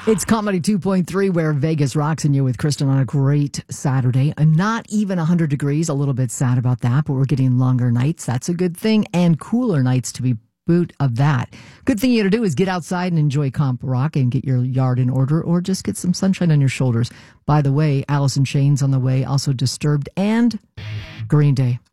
It's Comedy 2.3 where Vegas rocks in you with Kristen on a great Saturday. Not even 100 degrees, a little bit sad about that, but we're getting longer nights. That's a good thing, and cooler nights to be boot of that. Good thing you got to do is get outside and enjoy comp rock and get your yard in order, or just get some sunshine on your shoulders. By the way, Alice in Chains on the way, also Disturbed and Green Day.